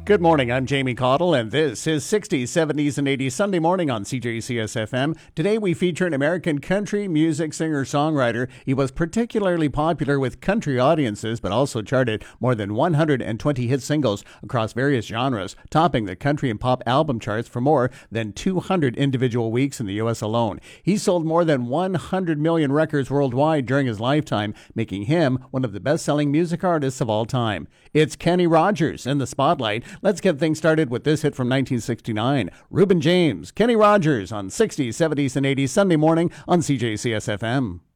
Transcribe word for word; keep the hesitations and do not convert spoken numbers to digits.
Good morning, I'm Jamie Cottle, and this is sixties, seventies, and eighties Sunday morning on C J C S F M. Today we feature an American country music singer-songwriter. He was particularly popular with country audiences, but also charted more than one hundred twenty hit singles across various genres, topping the country and pop album charts for more than two hundred individual weeks in the U S alone. He sold more than one hundred million records worldwide during his lifetime, making him one of the best-selling music artists of all time. It's Kenny Rogers in the spotlight. Let's get things started with this hit from nineteen sixty-nine. Reuben James, Kenny Rogers on sixties, seventies, and eighties Sunday morning on C J C S F M.